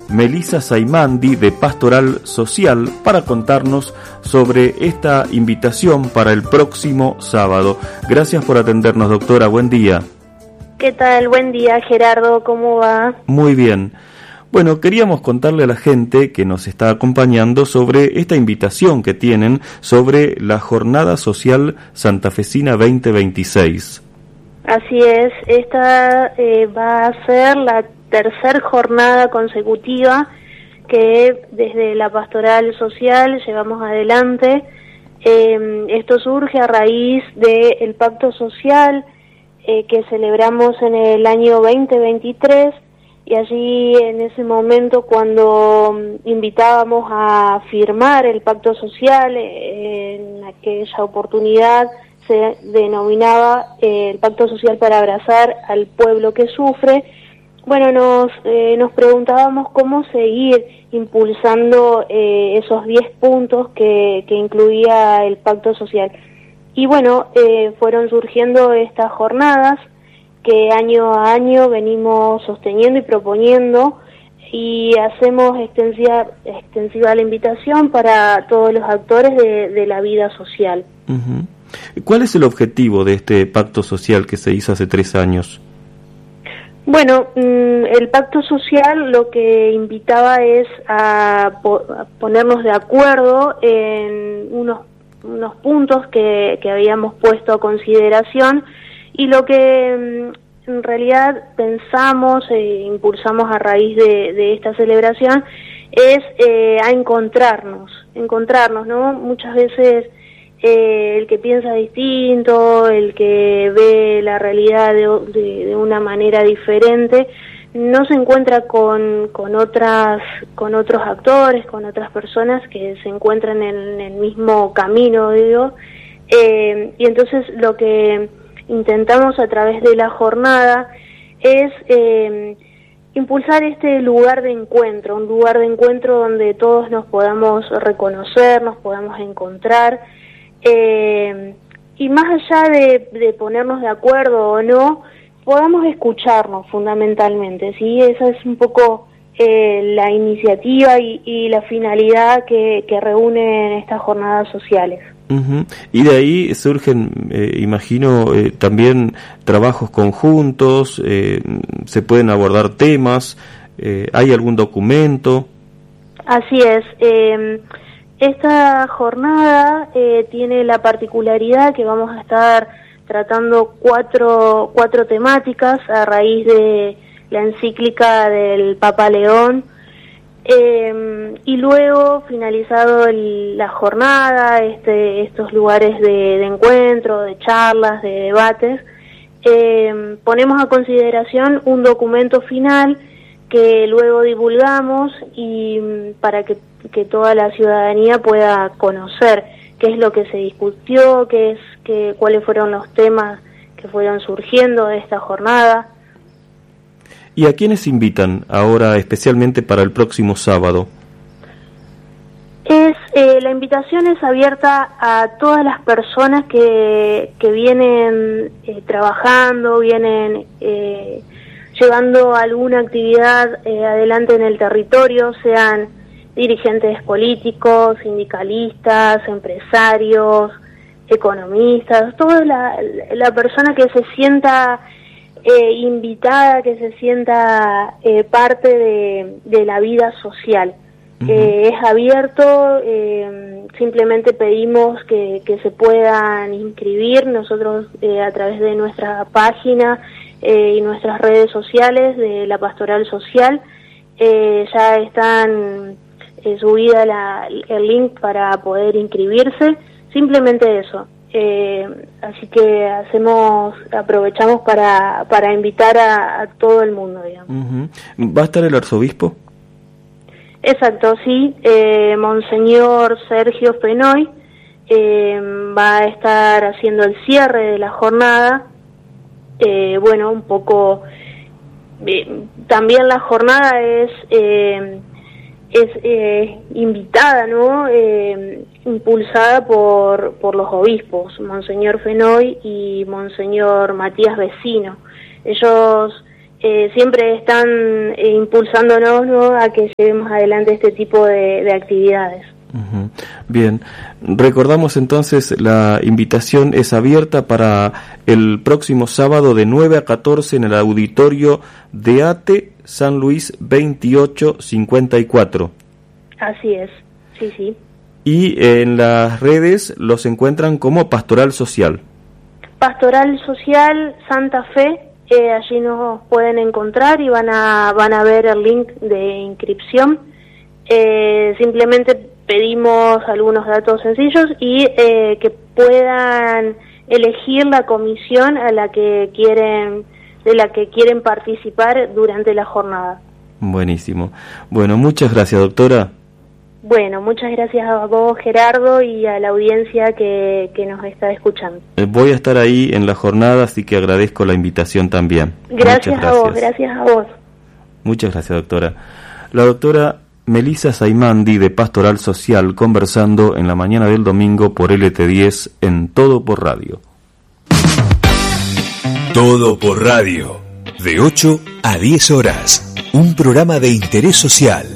Melissa Saimandi de Pastoral Social para contarnos sobre esta invitación para el próximo sábado. Gracias por atendernos, doctora. Buen día. ¿Qué tal? Buen día, Gerardo. ¿Cómo va? Muy bien. Bueno, queríamos contarle a la gente que nos está acompañando sobre esta invitación que tienen sobre la Jornada Social Santafesina 2026. Así es, esta va a ser la tercera jornada consecutiva que desde la Pastoral Social llevamos adelante. Esto surge a raíz del Pacto Social que celebramos en el año 2023. Y allí, en ese momento, cuando invitábamos a firmar el pacto social, en aquella oportunidad se denominaba el pacto social para abrazar al pueblo que sufre. Bueno, nos preguntábamos cómo seguir impulsando esos 10 puntos que incluía el pacto social. Y bueno, fueron surgiendo estas jornadas que año a año venimos sosteniendo y proponiendo, y hacemos extensiva la invitación para todos los actores de la vida social. Uh-huh. ¿Cuál es el objetivo de este pacto social que se hizo hace 3 años? Bueno, el pacto social lo que invitaba es a ponernos de acuerdo en unos puntos que habíamos puesto a consideración. Y lo que en realidad pensamos e impulsamos a raíz de esta celebración es a encontrarnos, ¿no? Muchas veces el que piensa distinto, el que ve la realidad de una manera diferente, no se encuentra con otros actores, con otras personas que se encuentran en el mismo camino, digo, y entonces lo que intentamos a través de la jornada es impulsar este lugar de encuentro, un lugar de encuentro donde todos nos podamos reconocer, nos podamos encontrar, y más allá de ponernos de acuerdo o no, podamos escucharnos fundamentalmente, ¿sí? Esa es un poco la iniciativa y la finalidad que reúnen estas jornadas sociales. Uh-huh. Y de ahí surgen, imagino, también trabajos conjuntos, se pueden abordar temas, ¿hay algún documento? Así es, esta jornada tiene la particularidad que vamos a estar tratando cuatro temáticas a raíz de la encíclica del Papa León. Y luego, finalizado la jornada, estos lugares de encuentro, de charlas, de debates, ponemos a consideración un documento final que luego divulgamos y para que toda la ciudadanía pueda conocer qué es lo que se discutió, cuáles fueron los temas que fueron surgiendo de esta jornada. ¿Y a quiénes invitan ahora especialmente para el próximo sábado? La invitación es abierta a todas las personas que vienen trabajando, vienen llevando alguna actividad adelante en el territorio, sean dirigentes políticos, sindicalistas, empresarios, economistas, toda la persona que se sienta invitada, que se sienta parte de la vida social. Uh-huh. Es abierto, simplemente pedimos que se puedan inscribir. Nosotros a través de nuestra página y nuestras redes sociales de la Pastoral Social ya están subida el link para poder inscribirse, simplemente eso. Así que aprovechamos para invitar a todo el mundo, digamos. Uh-huh. ¿Va a estar el arzobispo? Exacto, sí. Monseñor Sergio Fenoy va a estar haciendo el cierre de la jornada. Bueno, un poco... también la jornada es invitada, ¿no? Impulsada por los obispos, Monseñor Fenoy y Monseñor Matías Vecino. Ellos siempre están impulsándonos, ¿no?, a que llevemos adelante este tipo de actividades. Uh-huh. Bien, recordamos entonces, la invitación es abierta para el próximo sábado de 9 a 14 en el auditorio de ATE San Luis 2854. Así es, sí, sí. Y en las redes los encuentran como Pastoral Social. Pastoral Social Santa Fe, allí nos pueden encontrar y van a ver el link de inscripción. Simplemente pedimos algunos datos sencillos y que puedan elegir la comisión de la que quieren participar durante la jornada. Buenísimo. Bueno, muchas gracias, doctora. Bueno, muchas gracias a vos, Gerardo, y a la audiencia que nos está escuchando. Voy a estar ahí en la jornada, así que agradezco la invitación también. Gracias a vos, gracias a vos. Muchas gracias, doctora. La doctora Melissa Saimandi, de Pastoral Social, conversando en la mañana del domingo por LT10 en Todo por Radio. Todo por Radio, de 8 a 10 horas, un programa de interés social.